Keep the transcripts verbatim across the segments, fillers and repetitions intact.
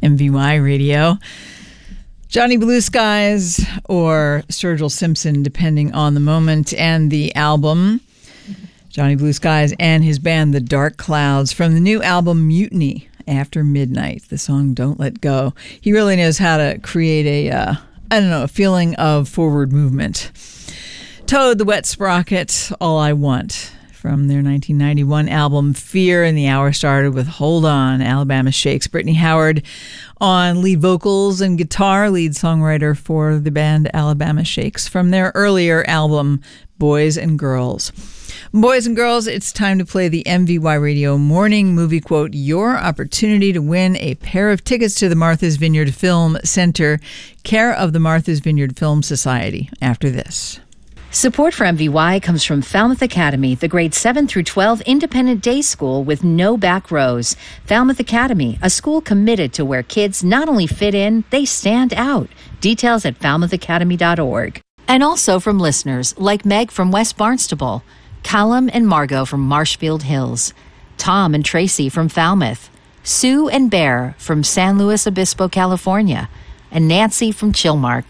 M V Y Radio. Johnny Blue Skies or Sturgill Simpson, depending on the moment, and the album. Johnny Blue Skies and his band, The Dark Clouds, from the new album Mutiny After Midnight, the song Don't Let Go. He really knows how to create a, uh, I don't know, a feeling of forward movement. Toad, the Wet Sprocket, All I Want, from their nineteen ninety-one album Fear, and the hour started with Hold On, Alabama Shakes. Brittany Howard on lead vocals and guitar, lead songwriter for the band Alabama Shakes, from their earlier album Boys and Girls. Boys and girls, it's time to play the M V Y Radio Morning Movie Quote, your opportunity to win a pair of tickets to the Martha's Vineyard Film Center, care of the Martha's Vineyard Film Society, after this. Support for M V Y comes from Falmouth Academy, the grade seven through twelve independent day school with no back rows. Falmouth Academy, a school committed to where kids not only fit in, they stand out. Details at falmouth academy dot org. And also from listeners like Meg from West Barnstable, Callum and Margot from Marshfield Hills, Tom and Tracy from Falmouth, Sue and Bear from San Luis Obispo, California, and Nancy from Chilmark.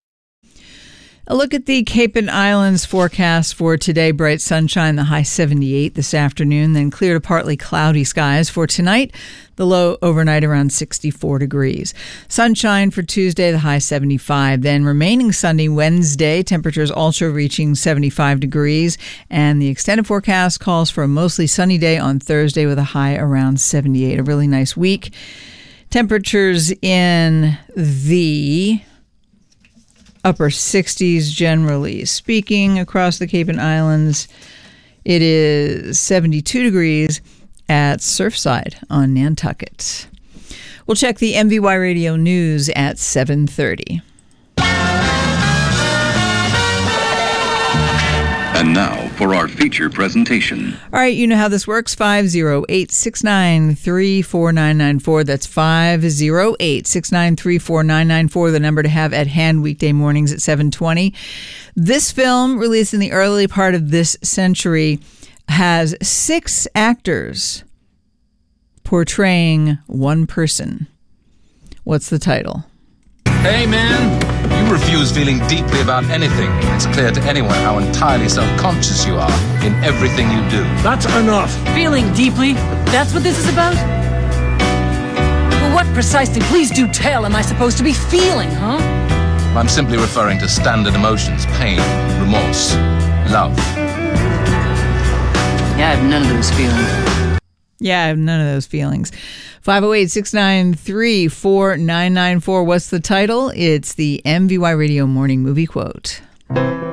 A look at the Cape and Islands forecast for today. Bright sunshine, the high seventy-eight this afternoon, then clear to partly cloudy skies for tonight. The low overnight around sixty-four degrees. Sunshine for Tuesday, the high seventy-five. Then remaining sunny Wednesday, temperatures also reaching seventy-five degrees. And the extended forecast calls for a mostly sunny day on Thursday with a high around seventy-eight. A really nice week. Temperatures in the upper sixties generally speaking across the Cape and Islands. It is seventy-two degrees at Surfside on Nantucket. We'll check the M V Y Radio News at seven thirty. And now for our feature presentation. All right, you know how this works. five oh eight, six nine three, four nine nine four. That's five oh eight, six nine three, four nine nine four, the number to have at hand weekday mornings at seven twenty. This film, released in the early part of this century, has six actors portraying one person. What's the title? Hey, man. You refuse feeling deeply about anything. It's clear to anyone how entirely self-conscious you are in everything you do. That's enough. Feeling deeply? That's what this is about? Well, what precisely, please do tell, am I supposed to be feeling, huh? I'm simply referring to standard emotions, pain, remorse, love. Yeah, I have none of those feelings. Yeah, I have none of those feelings. five oh eight, six nine three, four nine nine four. What's the title? It's the M V Y Radio Morning Movie Quote.